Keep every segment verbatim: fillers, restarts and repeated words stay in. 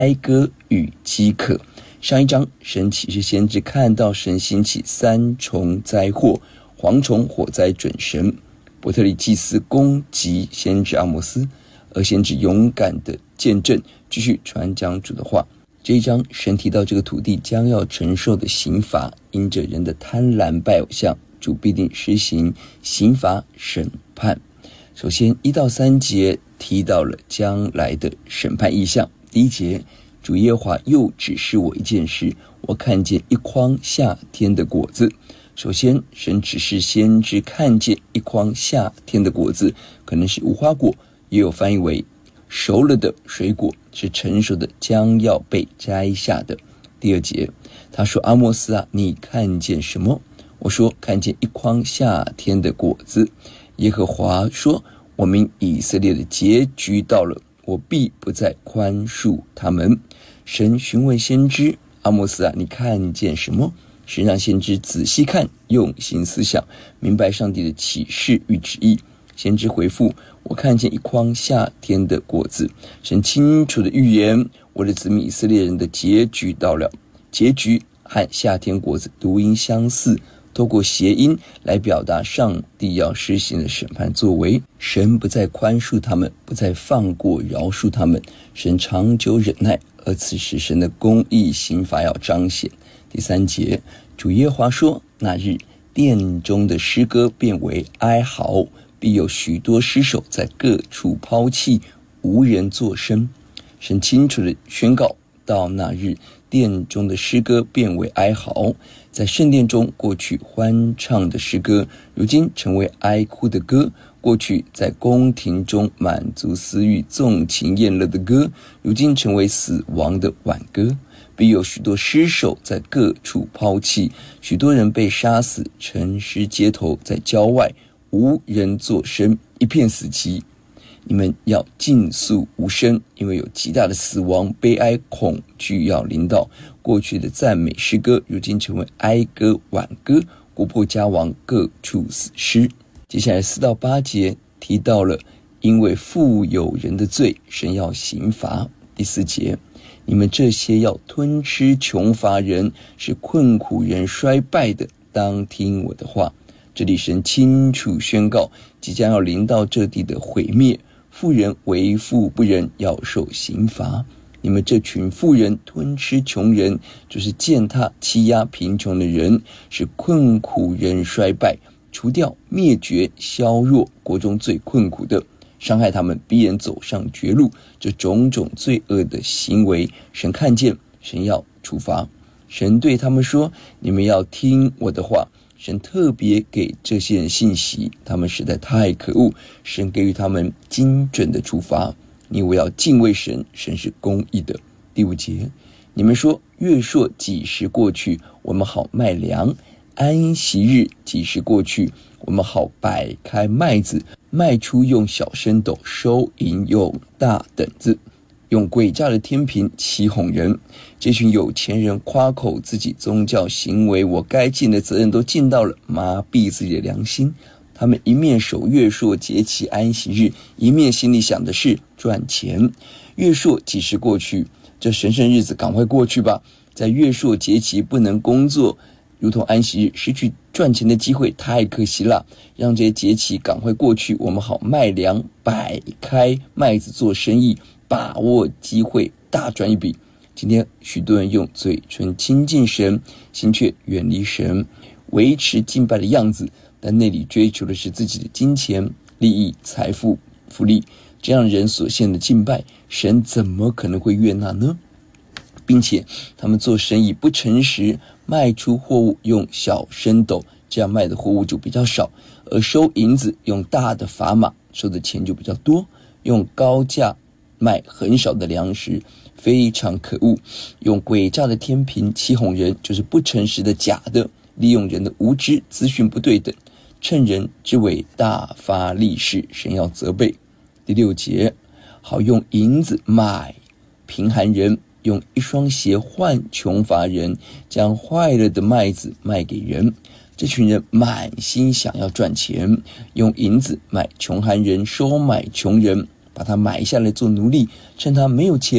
哀歌与饥渴。上一章神启示先知看到神兴起三重灾祸，蝗虫、火灾、准神。伯特利祭司攻击先知阿摩斯，而先知勇敢的见证，继续传讲主的话。这一章神提到这个土地将要承受的刑罚，因着人的贪婪拜偶像，主必定实行刑罚审判。首先一到三节提到了将来的审判意象。第一节，主耶和华又指示我一件事，我看见一筐夏天的果子。首先神指示先知看见一筐夏天的果子，可能是无花果，也有翻译为熟了的水果，是成熟的，将要被摘下的。第二节他说，阿摩斯啊，你看见什么？我说，看见一筐夏天的果子。耶和华说，我们以色列的结局到了，我必不再宽恕他们。神询问先知，阿摩斯啊，你看见什么？神让先知仔细看，用心思想，明白上帝的启示与旨意。先知回复，我看见一筐夏天的果子。神清楚的预言，我的子民以色列人的结局到了。结局和夏天果子读音相似，透过谐音来表达上帝要施行的审判作为。神不再宽恕他们，不再放过饶恕他们，神长久忍耐，而此时神的公义刑罚要彰显。第三节，主耶和华说，那日殿中的诗歌变为哀嚎，必有许多尸首在各处抛弃，无人作声。神清楚地宣告，到那日殿中的诗歌变为哀嚎。在圣殿中过去欢唱的诗歌，如今成为哀哭的歌；过去在宫廷中满足私欲纵情宴乐的歌，如今成为死亡的挽歌。必有许多尸首在各处抛弃，许多人被杀死，沉尸街头，在郊外无人作声，一片死寂。你们要尽诉无声，因为有极大的死亡、悲哀、恐惧要临到。过去的赞美诗歌，如今成为哀歌、挽歌，国破家亡，各处死尸。接下来四到八节提到了，因为富有人的罪，神要刑罚。第四节，你们这些要吞吃穷乏人，是困苦人衰败的，当听我的话。这里神清楚宣告，即将要临到这地的毁灭，富人为富不仁，要受刑罚。你们这群富人吞吃穷人，就是践踏欺压贫穷的人，是困苦人衰败，除掉灭绝削弱国中最困苦的，伤害他们，逼人走上绝路。这种种罪恶的行为，神看见，神要处罚。神对他们说，你们要听我的话。神特别给这些人信息，他们实在太可恶，神给予他们精准的处罚。你我要敬畏神，神是公义的。第五节，你们说月朔几时过去，我们好卖粮；安息日几时过去，我们好摆开麦子，卖出用小升斗，收银用大等子。用诡诈的天平欺哄人。这群有钱人夸口自己宗教行为，我该尽的责任都尽到了，麻痹自己的良心。他们一面守月朔节期安息日，一面心里想的是赚钱。月朔几时过去？这神圣日子赶快过去吧。在月朔节期不能工作，如同安息日，失去赚钱的机会太可惜了。让这些节期赶快过去，我们好卖粮，摆开麦子做生意，把握机会大赚一笔。今天许多人用嘴唇亲近神，心却远离神，维持敬拜的样子，但内里追求的是自己的金钱、利益、财富、福利。这样人所献的敬拜，神怎么可能会悦纳呢？并且他们做生意不诚实，卖出货物用小升斗，这样卖的货物就比较少，而收银子用大的砝码，收的钱就比较多，用高价卖很少的粮食，非常可恶。用诡诈的天平欺哄人，就是不诚实的假的，利用人的无知，资讯不对等，趁人之危大发利市，神要责备。第六节，好用银子买贫寒人，用一双鞋换穷乏人，将坏了的麦子卖给人。这群人满心想要赚钱，用银子买穷寒人，收买穷人，把他买下来做奴隶，趁他没有钱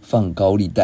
放高利贷。